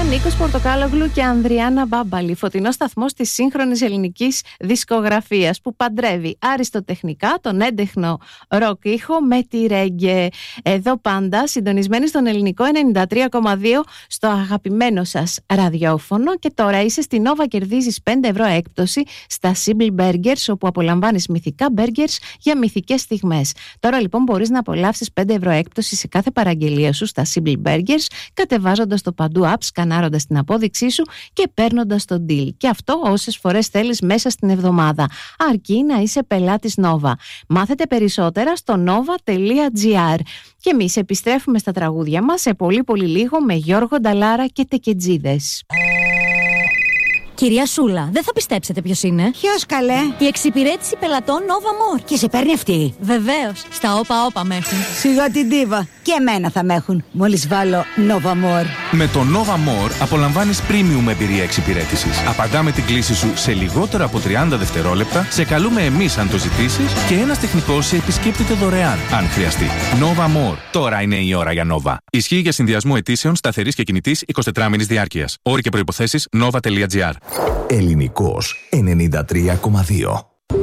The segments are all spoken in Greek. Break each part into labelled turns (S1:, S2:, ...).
S1: Νίκος Πορτοκάλογλου και Ανδριάννα Μπάμπαλη, φωτεινός σταθμός της σύγχρονης ελληνικής δισκογραφίας που παντρεύει αριστοτεχνικά τον έντεχνο ροκ ήχο με τη ρέγγε. Εδώ πάντα συντονισμένοι στον ελληνικό 93,2 στο αγαπημένο σας ραδιόφωνο, και τώρα είσαι στη Nova, κερδίζεις 5 ευρώ έκπτωση στα Simple Burgers, όπου απολαμβάνεις μυθικά burgers για μυθικές στιγμές. Τώρα λοιπόν μπορείς να απολαύσεις 5 ευρώ έκπτωση σε κάθε παραγγελία σου στα Simple Burgers, κατεβάζοντας το παντού app, σκανάροντας την απόδειξή σου και παίρνοντας το deal. Και αυτό όσες φορές θέλεις μέσα στην εβδομάδα, αρκεί να είσαι πελάτης Nova. Μάθετε περισσότερα στο nova.gr. Και εμείς επιστρέφουμε στα τραγούδια μας σε πολύ λίγο με Γιώργο Νταλάρα και Τεκετζίδες.
S2: Κυρία Σούλα, δεν θα πιστέψετε ποιος είναι.
S3: Ποιος, καλέ?
S2: Η εξυπηρέτηση πελατών Nova More.
S3: Και σε παίρνει αυτή?
S2: Βεβαίως, στα όπα με έχουν.
S3: Σιγά την ντίβα. Και εμένα θα με έχουν, μόλις βάλω Nova More.
S4: Με το Nova More απολαμβάνεις premium εμπειρία εξυπηρέτησης. Απαντάμε την κλήση σου σε λιγότερο από 30 δευτερόλεπτα, σε καλούμε εμείς αν το ζητήσεις και ένας τεχνικός σε επισκέπτεται δωρεάν, αν χρειαστεί. Nova More. Τώρα είναι η ώρα για Nova. Ισχύει για συνδυασμό αιτήσεων σταθερής και κινητής 24μηνης διάρκειας. Όροι και προϋποθέσεις nova.gr.
S5: Ελληνικός 93,2.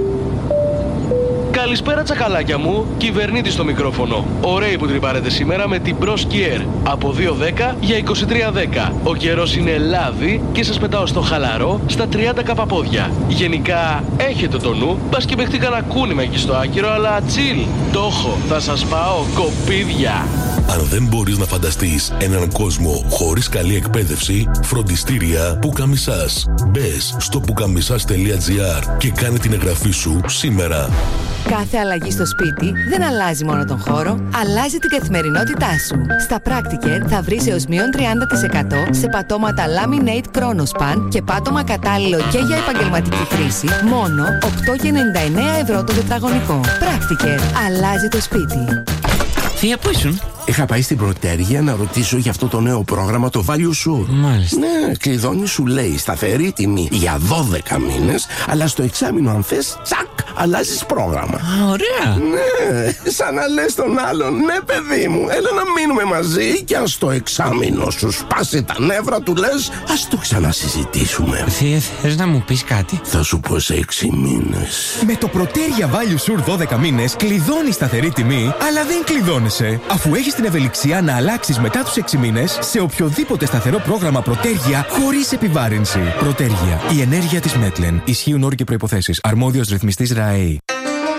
S6: Καλησπέρα τσακαλάκια μου, κυβερνήτη στο μικρόφωνο. Ωραίοι που τρυπάρετε σήμερα με την Bros Gear. Από 2.10 για 23.10. Ο καιρός είναι λάδι και σας πετάω στο χαλαρό στα 30 καπαπόδια. Γενικά έχετε το νου, μπας και παιχτεί κανένα κούνημα εκεί στο άκυρο, αλλά chill. Το έχω, θα σας πάω κοπίδια.
S7: Αν δεν μπορείς να φανταστείς έναν κόσμο χωρίς καλή εκπαίδευση, φροντιστήρια Πουκαμισάς. Μπες στο pukamisas.gr και κάνε την εγγραφή σου σήμερα.
S8: Κάθε αλλαγή στο σπίτι δεν αλλάζει μόνο τον χώρο, αλλάζει την καθημερινότητά σου. Στα Practicare θα βρεις έως μείον 30% σε πατώματα Laminate Chronospan και πάτωμα κατάλληλο και για επαγγελματική χρήση, μόνο 8,99 ευρώ το τετραγωνικό. Practicare, αλλάζει το σπίτι.
S9: Θεία, πού ήσουν?
S10: Είχα πάει στην Πρωτέργεια να ρωτήσω για αυτό το νέο πρόγραμμα, το Value Sur.
S9: Μάλιστα.
S10: Ναι, κλειδώνει, σου λέει σταθερή τιμή για 12 μήνες, αλλά στο εξάμηνο αν θες, τσακ, αλλάζεις πρόγραμμα.
S9: Α, ωραία.
S10: Ναι, σαν να λες τον άλλον, ναι παιδί μου, έλα να μείνουμε μαζί, και αν στο εξάμηνο σου σπάσει τα νεύρα, του λες, ας το ξανασυζητήσουμε.
S9: Θεία, θες να μου πεις κάτι?
S10: Θα σου πω σε 6 μήνες.
S11: Με το Πρωτέργεια Value Sur 12 μήνες κλειδώνεις σταθερή τιμή, αλλά δεν κλειδώνεσαι, αφού έχεις την ευελιξία να αλλάξεις μετά τους 6 μήνες σε οποιοδήποτε σταθερό πρόγραμμα Πρωτέργεια χωρίς επιβάρυνση. Πρωτέργεια. Η ενέργεια της Μέτλεν. Ισχύουν όροι και προϋποθέσεις. Αρμόδιος ρυθμιστής ΡΑΕΗ.